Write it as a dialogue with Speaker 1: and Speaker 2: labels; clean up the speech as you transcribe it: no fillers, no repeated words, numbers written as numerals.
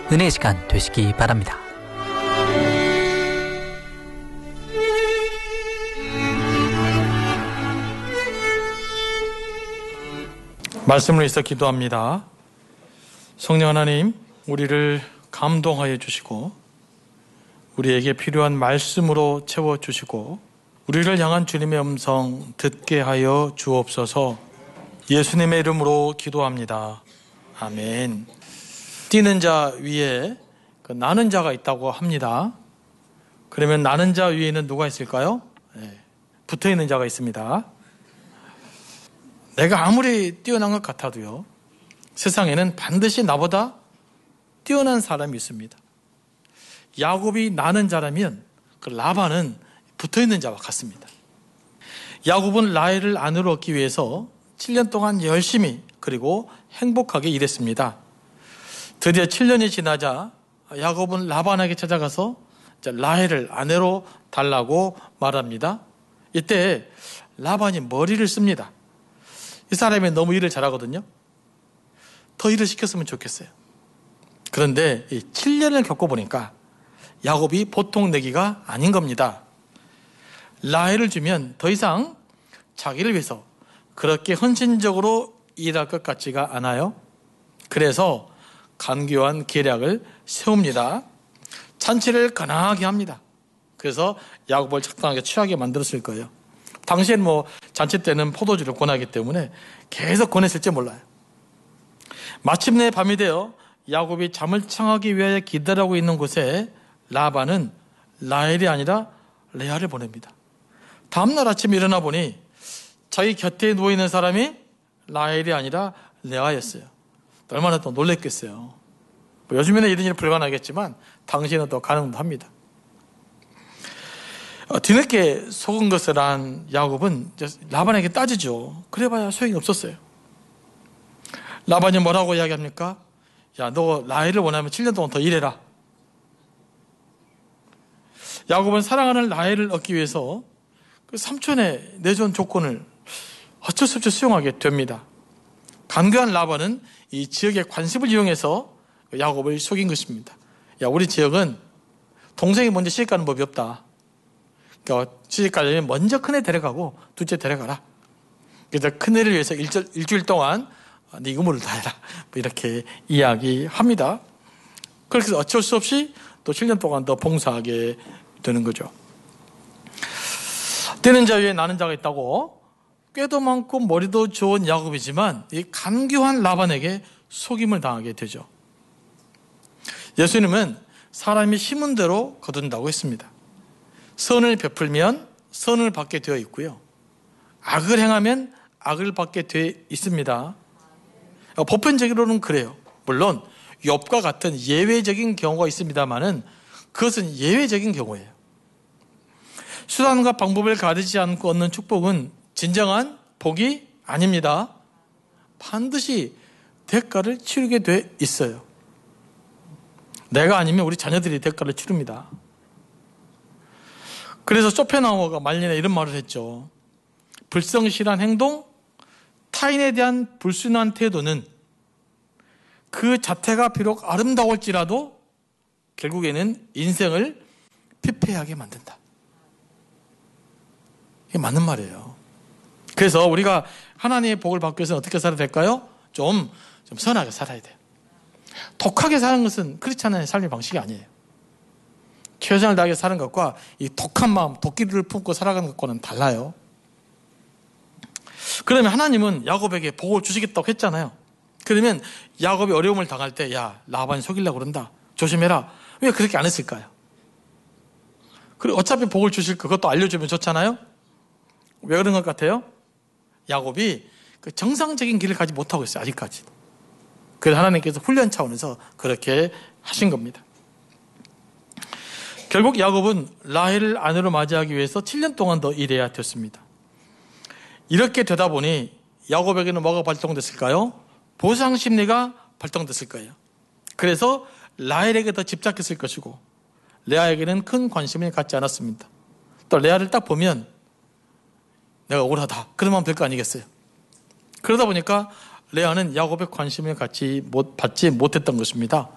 Speaker 1: 은혜의 시간 되시기 바랍니다.
Speaker 2: 말씀을 위해서 기도합니다. 성령 하나님, 우리를 감동하여 주시고 우리에게 필요한 말씀으로 채워주시고 우리를 향한 주님의 음성 듣게 하여 주옵소서. 예수님의 이름으로 기도합니다. 아멘. 뛰는 자 위에 나는 자가 있다고 합니다. 그러면 나는 자 위에는 누가 있을까요? 붙어있는 자가 있습니다. 내가 아무리 뛰어난 것 같아도요, 세상에는 반드시 나보다 뛰어난 사람이 있습니다. 야곱이 나는 자라면 그 라반은 붙어있는 자와 같습니다. 야곱은 라헬을 아내로 얻기 위해서 7년 동안 열심히 그리고 행복하게 일했습니다. 드디어 7년이 지나자 야곱은 라반에게 찾아가서 라헬을 아내로 달라고 말합니다. 이때 라반이 머리를 씁니다. 이 사람이 너무 일을 잘하거든요. 더 일을 시켰으면 좋겠어요. 그런데 이 7년을 겪어보니까 야곱이 보통 내기가 아닌 겁니다. 라헬을 주면 더 이상 자기를 위해서 그렇게 헌신적으로 일할 것 같지가 않아요. 그래서 간교한 계략을 세웁니다. 잔치를 가난하게 합니다. 그래서 야곱을 적당하게 취하게 만들었을 거예요. 당시엔 잔치 때는 포도주를 권하기 때문에 계속 권했을지 몰라요. 마침내 밤이 되어 야곱이 잠을 청하기 위하여 기다리고 있는 곳에 라반은 라헬이 아니라 레아를 보냅니다. 다음날 아침에 일어나 보니 자기 곁에 누워있는 사람이 라헬이 아니라 레아였어요. 얼마나 또 놀랬겠어요. 요즘에는 이런 일이 불가능하겠지만 당시에는 또 가능도 합니다. 뒤늦게 속은 것을 한 야곱은 라반에게 따지죠. 그래봐야 소용이 없었어요. 라반이 뭐라고 이야기합니까? 야, 너 라헬을 원하면 7년 동안 더 일해라. 야곱은 사랑하는 라헬을 얻기 위해서 그 삼촌의 내준 조건을 어쩔 수 없이 수용하게 됩니다. 간교한 라반은 이 지역의 관습을 이용해서 야곱을 속인 것입니다. 야, 우리 지역은 동생이 먼저 시집가는 법이 없다. 그러니까 시집가려면 먼저 큰애 데려가고 둘째 데려가라. 그래서 큰애를 위해서 일주일 동안 네 의무를 다해라. 이렇게 이야기합니다. 그렇게 해서 어쩔 수 없이 또 7년 동안 더 봉사하게 되는 거죠. 뛰는 자 위에 나는 자가 있다고 꾀도 많고 머리도 좋은 야곱이지만 이 간교한 라반에게 속임을 당하게 되죠. 예수님은 사람이 심은 대로 거둔다고 했습니다. 선을 베풀면 선을 받게 되어 있고요. 악을 행하면 악을 받게 되어 있습니다. 보편적으로는 그래요. 물론 욥과 같은 예외적인 경우가 있습니다만은 그것은 예외적인 경우예요. 수단과 방법을 가리지 않고 얻는 축복은 진정한 복이 아닙니다. 반드시 대가를 치르게 돼 있어요. 내가 아니면 우리 자녀들이 대가를 치릅니다. 그래서 쇼펜하우어가 말년에 이런 말을 했죠. 불성실한 행동, 타인에 대한 불순한 태도는 그 자태가 비록 아름다울지라도 결국에는 인생을 피폐하게 만든다. 이게 맞는 말이에요. 그래서 우리가 하나님의 복을 받기 위해서는 어떻게 살아야 될까요? 좀 선하게 살아야 돼요. 독하게 사는 것은 크리스찬의 삶의 방식이 아니에요. 최선을 다하게 사는 것과 이 독한 마음, 도끼를 품고 살아가는 것과는 달라요. 그러면 하나님은 야곱에게 복을 주시겠다고 했잖아요. 그러면 야곱이 어려움을 당할 때 야, 라반이 속이려고 그런다. 조심해라. 왜 그렇게 안 했을까요? 그리고 어차피 복을 주실 거 그것도 알려주면 좋잖아요. 왜 그런 것 같아요? 야곱이 그 정상적인 길을 가지 못하고 있어요. 아직까지. 그래서 하나님께서 훈련 차원에서 그렇게 하신 겁니다. 결국 야곱은 라헬을 아내로 맞이하기 위해서 7년 동안 더 일해야 됐습니다. 이렇게 되다 보니 야곱에게는 뭐가 발동됐을까요? 보상 심리가 발동됐을 거예요. 그래서 라헬에게 더 집착했을 것이고 레아에게는 큰 관심을 갖지 않았습니다. 또 레아를 딱 보면 내가 억울하다. 그러면 될 거 아니겠어요? 그러다 보니까 레아는 야곱의 관심을 받지 못했던 것입니다.